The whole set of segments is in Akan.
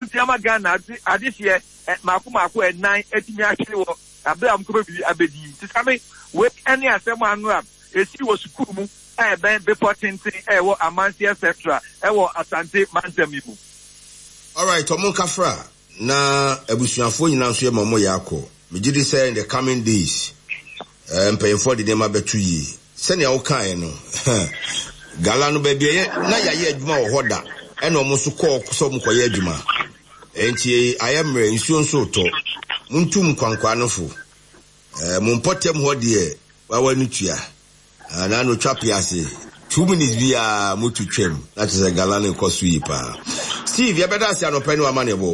Siama Ghana this year Maku and 9 etimi Abraham Kobe Abedi. Tisame with any asema anura esi was kumu ben before tinting amansi etc. Asante Manzamibu. All right, Tomo Kafra na ebusuafo nyina nso ye mamo yako. Me gidi say in the coming days mpayemfo de dem abetu yi. Sene ya wokan no. Gala no baabi na yaye adwuma wo hoda. E no mo so ko so mo koye adwuma. Enti ayemre nsuo nso to. Muntum kwankwa no fo. Mumpotem ho de wa nu tua. Na no twapiase. 2 minutes via mutu twem. That is a galane kosu yi pa. Steve, you better say no penny amanebo.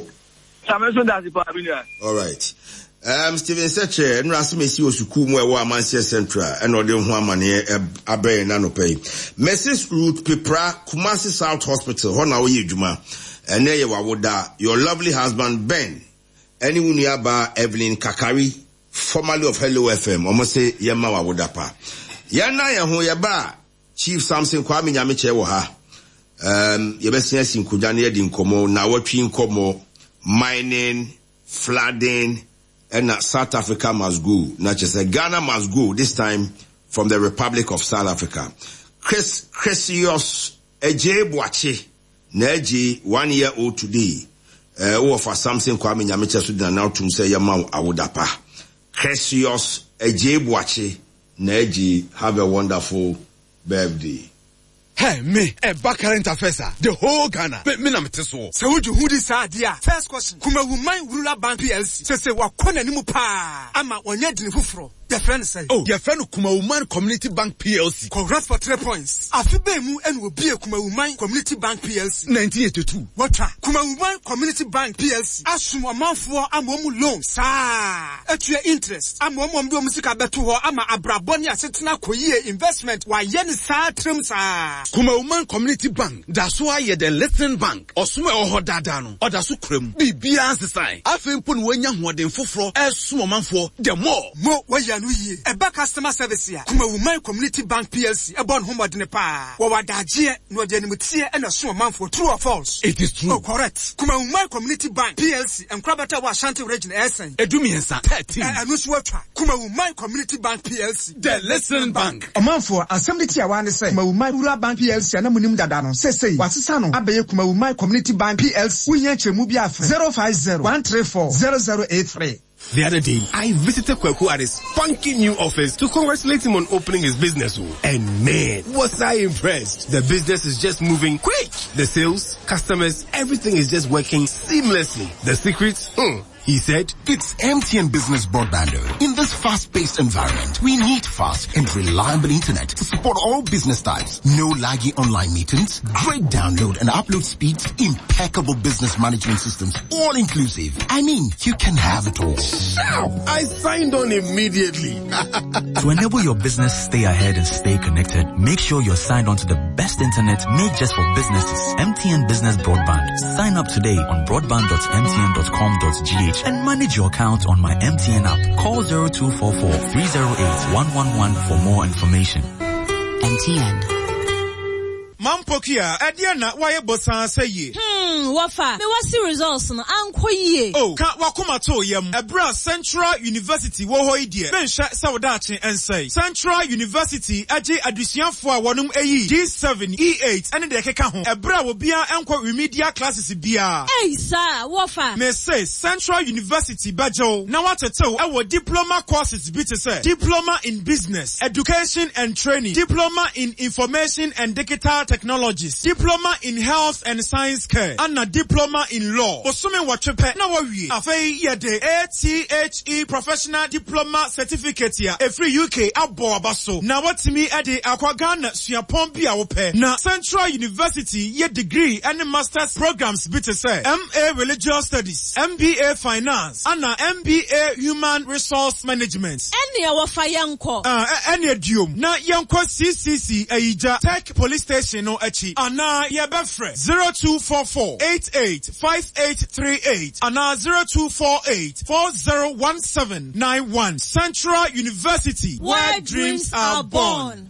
All right. Steven Seche, and Rasmesi Osuku mu ewo Amansia Central, and ode ho amane abe na no pay. Mrs. Ruth Pipra, Kumasi South Hospital, ho na wo yedwuma. Ene ye wawoda, your lovely husband Ben. Anyone yaba Evelyn Kakari, formerly of Hello FM, almost say yema wawoda pa. Yana ya ho yaba Chief Samson Kwame Nyameche wo ha. Yebesia sinkujane ye di nkomo na watwi nkomo mining, flooding, and South Africa must go. Not just Ghana must go, this time from the Republic of South Africa. Chrisios Eje Boache, Neji, 1 year old today. For something Kwame Nyameche Sudan now to say Yamau Awudapa. Chrisios Eje Boache, Neji, have a wonderful birthday. Hey, me, back current affairs, the whole Ghana. Me na mteso. So would you who this idea? First question. Kuma woman ruler bank PLC. Se wakona nimu pa. Ama wanyedi ni fufro. Your friend say. Oh, your friend Kuma Woman Community Bank PLC. Congrats for 3 points. Afibe mu and will be a Kuma Woman Community Bank PLC. 1982. What? Kuma Woman Community Bank PLC. Assume a month for amomu loan. Sa. At your interest. Amomu do musika betu ho ama abraboni asetina koye investment. Wa yen sa trim sa. Kuma Woman Community Bank. That's why you're the listening bank. Osume oho dadano. Or dasu krem. Bibi ansisai. Afi mpun wenya huaden fufro. Sumo manfo. The more waya. A back customer service here. Kuma Woman Community Bank PLC. A born home at Nepal. Wawadajie, no Denimutia, and a small man for true or false. It is true. Oh, correct. Kuma Woman Community Bank PLC and Krabata Washanti Region Essen. Edumiensa 13. And Nuswatra. Kuma Woman Community Bank PLC. The Listen Bank. A month for assembly tia one say. Kuma Woman Rural Bank PLC and Amunim Dadano. Say. Wasisano. Abe Kuma Woman Community Bank PLC. Uyenche Mubia 050 134 0083. The other day, I visited Kweku at his funky new office to congratulate him on opening his business. And man, was I impressed. The business is just moving quick. The sales, customers, everything is just working seamlessly. The secret? He said, it's MTN Business Broadband. In this fast-paced environment, we need fast and reliable internet to support all business types. No laggy online meetings, great download and upload speeds, impeccable business management systems, all inclusive. I mean, you can have it all. I signed on immediately. To enable your business stay ahead and stay connected, make sure you're signed on to the best internet made just for businesses. MTN Business Broadband. Sign up today on broadband.mtn.com.gh and manage your account on my MTN app. Call 0244 308 111 for more information. MTN. Mampokia, Adiana, why bossa say Wafa, me wasi results no anko ye. Oh, ka wakuma to yam. Ebra Central University wo ho idea. Bensha sawdachi and say. Central University aje adusianfo a wonum eyi G7 E8 ene de keka ho. Ebra wo bia enko remedial classes bia. Hey sir, Wafa. Me say Central University bajo. Na watetew e wo diploma courses bi te say. Diploma in Business, Education and Training, Diploma in Information and Digital Technologies, Diploma in Health and Science Care, and a Diploma in Law. Osumi wachepe na wawie. Afei yede ATHE Professional Diploma Certificate ya. Every UK abo abaso. Na watimi ade akwa Ghana suapon bi a wope. Na Central University ye degree and master's programs bi te say. MA Religious Studies, MBA Finance, and a MBA Human Resource Management. Eni awafa yanko. Eni edium. Na yanko CCC Aija Tech Police Station no echi. Ana yebefre 0244 885838 and 0248 401791. Central University, where dreams are born.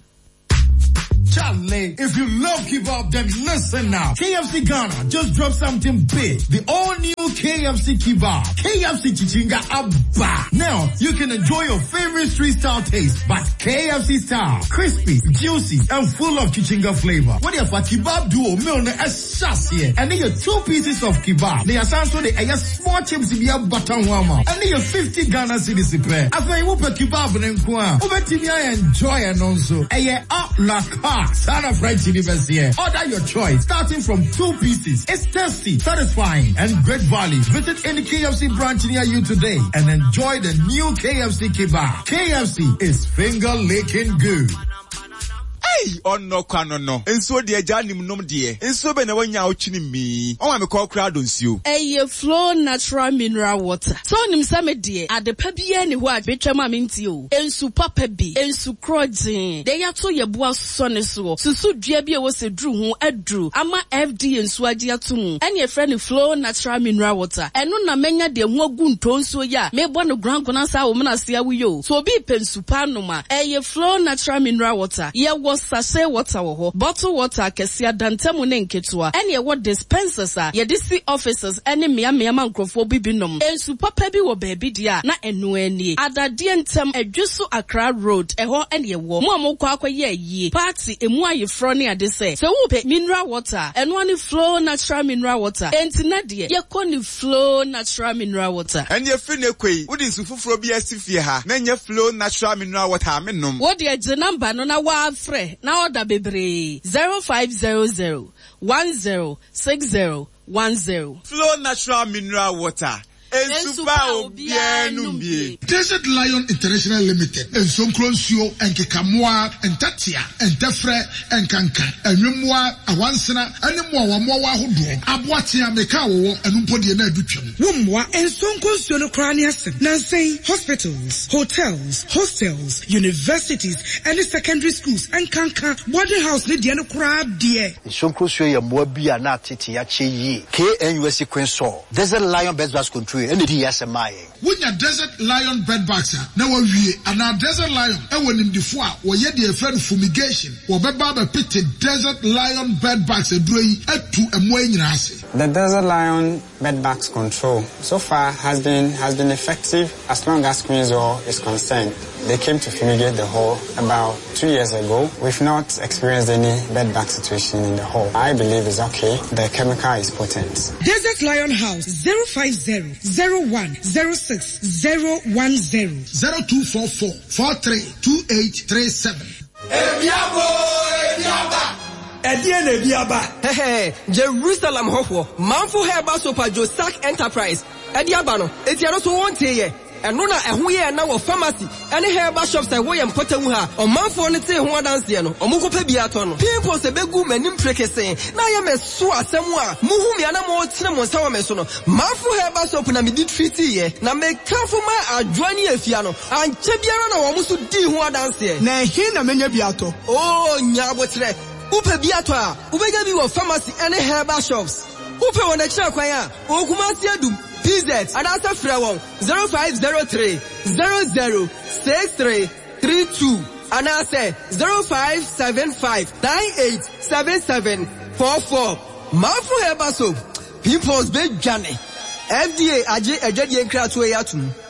Charlie, if you love hip hop, then listen now. KFC Ghana just dropped something big. The all new KFC Kebab, KFC Chichinga Abba. Now, you can enjoy your favorite street-style taste, but KFC style, crispy, juicy, and full of Chichinga flavor. What if a kebab duo meal na here? And then your 2 pieces of kebab. They are also the small chips to be a button warmer. And then your 50 Ghana cedis prepare. After you put kebab and kwa, over TV enjoy and also. And yeah, la carte. Sana fried chili here. Order your choice, starting from 2 pieces. It's tasty, satisfying, and great value. Visit any KFC branch near you today and enjoy the new KFC kebab. KFC is finger licking good. Hey, on no no. And so the Janim nom dear. And so when I went out chini me. Oh, I'm a call crowd on you. A flow natural mineral water. So nim some dear at the pebi any what betcha mint you. And super pebi and su crowding. They are to your boss son so. Susu Diabia was a drew Ama FD and Swadia to and your friend flow natural mineral water. And no menya de mogun ton so ya. Me one grand conasa woman as yo. So be pen supanoma. A flow natural mineral water. Yeah was sachet water wo bottle water kesia dantemu ne nketua ene wo dispensers a ye DC officers ene mia mankrofo bibinom ensu papa bi wo baabi dia na enu anie adade ntem adwusu Accra road eho ene wo mo kwa akwaye yie party emu ayefro ne ade se wo pe mineral water eno ani flow natural mineral water entina de ye koni flow natural mineral water ene ye fi ne kwei wodi nsu fufuro bi asifie ha na nye flow natural mineral water menom wo de je number no na wa frɛ na order bebre 0500 106010. Flow natural mineral water. Desert Lion International Limited and some Clonsio and Kekamoa and Tatia and Tefre and Kanka and Yumwa Awansana and Moa Hudu Abuatia Mekao and Umpodiana Duchum Wumwa and some Clonsio Cranias Nansay hospitals, hotels, hostels, universities and secondary schools and Kanka boarding house Lidiano Crab dear. Some Clonsio Mobia Nati Yachi KNUSC Quinso Desert Lion Best Control. When your Desert Lion bed boxer, now we and our Desert Lion, and when him the foie, or yet the friend fumigation, or Baba pitted Desert Lion bed boxer doing at 2 and more. The Desert Lion bed box control so far has been effective as long as Queenswell is concerned. They came to fumigate the hole about 2 years ago. We've not experienced any bed bug situation in the hole. I believe it's okay. The chemical is potent. Desert Lion House 050-0106-010 0244-432837. Hey, Jerusalem Hofo, Manfu Herba Sopa Josak Enterprise. Ediabano, Etiano so won't ye. And Rona and we are now a pharmacy. Any herba shops that way and Potamuha, or Manfu on the say one dance, or Muko Pebiaton. People say Begum and Nimpreke saying, Nayam Sua Samwa, Muhumi Anamo Tinamo Sawamesono, Manfu Herba Soap and Midi Treaty, na make Kafuma are joining a piano, and Chebiana or Musu D one dance here. Na Hina Menya Biato. Oh, Nyabotre. Upe biatwa, ubega biwa pharmacy and herbal shops. Upe wanachia kwaya, ukumasi adum, PZ, and answer freewon, 0503 006332, and answer 0575 987744. Manfu herbal soap, people's big journey. FDA aje ejedi enkra to yatum.